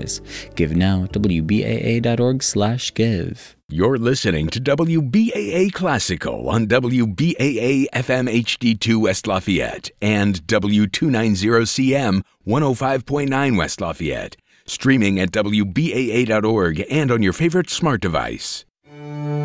supplies. Give now at WBAA.org/give. You're listening to WBAA Classical on WBAA FM HD2 West Lafayette and W290CM 105.9 West Lafayette. Streaming at WBAA.org and on your favorite smart device.